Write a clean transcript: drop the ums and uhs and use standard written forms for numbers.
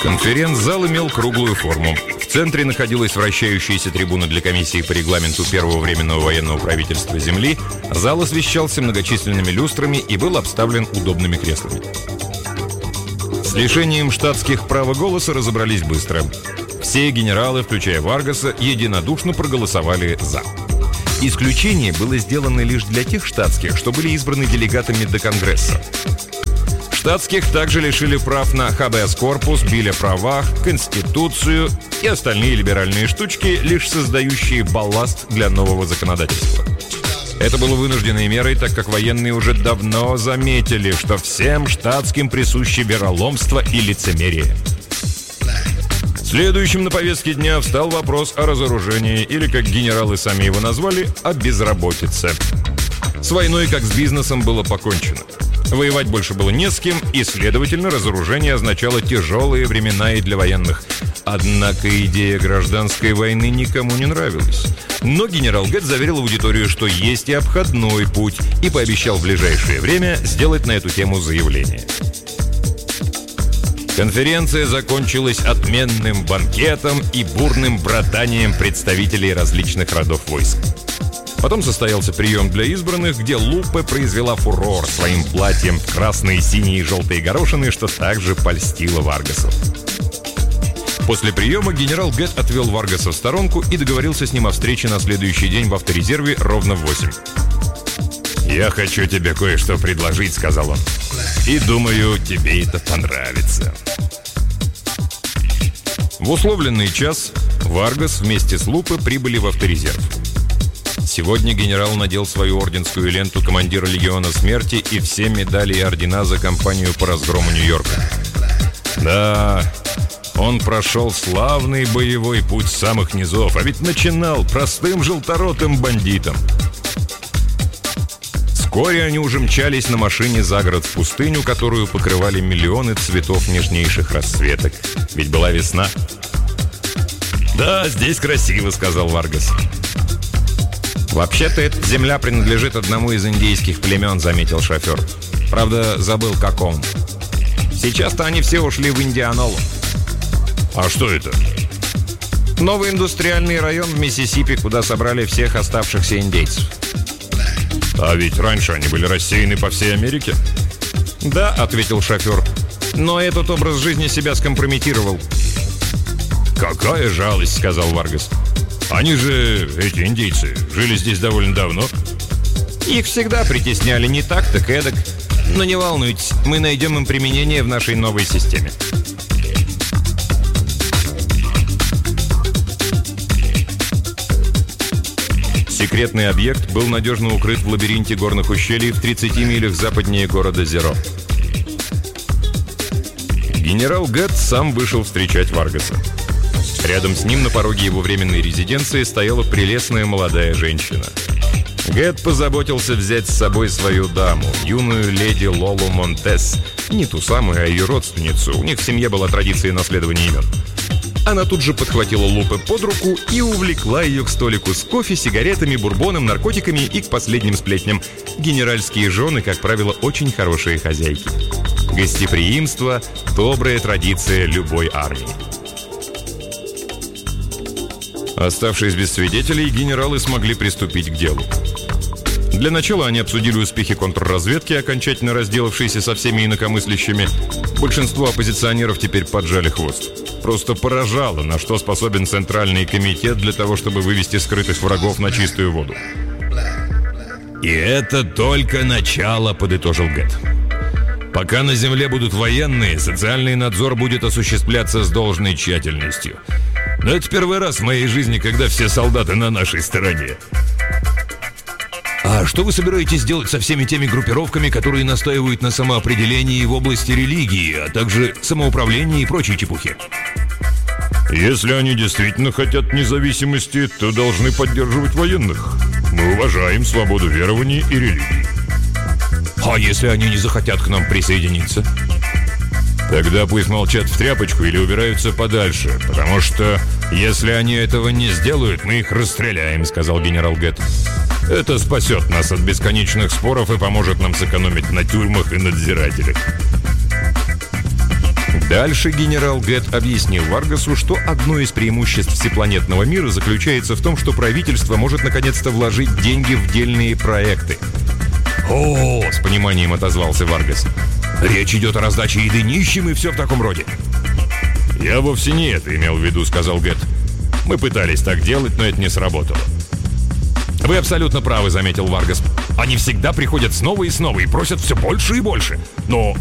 Конференц-зал имел круглую форму. В центре находилась вращающаяся трибуна для комиссии по регламенту Первого временного военного правительства Земли. Зал освещался многочисленными люстрами и был обставлен удобными креслами. С лишением штатских права голоса разобрались быстро. Все генералы, включая Варгаса, единодушно проголосовали «за». Исключение было сделано лишь для тех штатских, что были избраны делегатами до Конгресса. Штатских также лишили прав на хабеас корпус, биль о правах, конституцию и остальные либеральные штучки, лишь создающие балласт для нового законодательства. Это было вынужденной мерой, так как военные уже давно заметили, что всем штатским присуще вероломство и лицемерие. Следующим на повестке дня встал вопрос о разоружении, или, как генералы сами его назвали, о безработице. С войной, как с бизнесом, было покончено. Воевать больше было не с кем, и, следовательно, разоружение означало тяжелые времена и для военных. Однако идея гражданской войны никому не нравилась. Но генерал Гетт заверил аудиторию, что есть и обходной путь, и пообещал в ближайшее время сделать на эту тему заявление. Конференция закончилась отменным банкетом и бурным братанием представителей различных родов войск. Потом состоялся прием для избранных, где Лупе произвела фурор своим платьем в красные, синие и желтые горошины, что также польстило Варгасу. После приема генерал Гетт отвел Варгаса в сторонку и договорился с ним о встрече на следующий день в авторезерве ровно в 8. «Я хочу тебе кое-что предложить», — сказал он. «И думаю, тебе это понравится». В условленный час Варгас вместе с Лупе прибыли в авторезерв. Сегодня генерал надел свою орденскую ленту командира легиона смерти и все медали и ордена за кампанию по разгрому Нью-Йорка. Да, он прошел славный боевой путь с самых низов, а ведь начинал простым желторотым бандитом. Вскоре они уже мчались на машине за город в пустыню, которую покрывали миллионы цветов нежнейших расцветок. Ведь была весна. «Да, здесь красиво», — сказал Варгас. «Вообще-то эта земля принадлежит одному из индейских племен», — заметил шофер. «Правда, забыл, какому. Сейчас-то они все ушли в Индианолу». «А что это?» «Новый индустриальный район в Миссисипи, куда собрали всех оставшихся индейцев». «А ведь раньше они были рассеяны по всей Америке?» «Да», — ответил шофер. «Но этот образ жизни себя скомпрометировал». «Какая жалость», — сказал Варгас. «Они же, эти индейцы, жили здесь довольно давно». «Их всегда притесняли, не так, так эдак. Но не волнуйтесь, мы найдем им применение в нашей новой системе». Секретный объект был надежно укрыт в лабиринте горных ущелий в 30 милях западнее города Зеро. Генерал Гетт сам вышел встречать Варгаса. Рядом с ним на пороге его временной резиденции стояла прелестная молодая женщина. Гетт позаботился взять с собой свою даму, юную леди Лолу Монтес. Не ту самую, а ее родственницу. У них в семье была традиция наследования имен. Она тут же подхватила Лупе под руку и увлекла ее к столику с кофе, сигаретами, бурбоном, наркотиками и к последним сплетням. Генеральские жены, как правило, очень хорошие хозяйки. Гостеприимство – добрая традиция любой армии. Оставшись без свидетелей, генералы смогли приступить к делу. Для начала они обсудили успехи контрразведки, окончательно разделавшиеся со всеми инакомыслящими. Большинство оппозиционеров теперь поджали хвост. Просто поражало, на что способен Центральный комитет для того, чтобы вывести скрытых врагов на чистую воду. «И это только начало», — подытожил Гетт. «Пока на земле будут военные, социальный надзор будет осуществляться с должной тщательностью. Но это первый раз в моей жизни, когда все солдаты на нашей стороне». «А что вы собираетесь делать со всеми теми группировками, которые настаивают на самоопределении в области религии, а также самоуправлении и прочей чепухи?» «Если они действительно хотят независимости, то должны поддерживать военных. Мы уважаем свободу верований и религии». «А если они не захотят к нам присоединиться?» «Тогда пусть молчат в тряпочку или убираются подальше, потому что, если они этого не сделают, мы их расстреляем», — сказал генерал Гетт. «Это спасет нас от бесконечных споров и поможет нам сэкономить на тюрьмах и надзирателях». Дальше генерал Гетт объяснил Варгасу, что одно из преимуществ всепланетного мира заключается в том, что правительство может наконец-то вложить деньги в дельные проекты. «О, — с пониманием отозвался Варгас, — речь идет о раздаче еды нищим и все в таком роде». «Я вовсе не это имел в виду, — сказал Гетт. Мы пытались так делать, но это не сработало». «Вы абсолютно правы, — заметил Варгас. Они всегда приходят снова и снова и просят все больше и больше. Но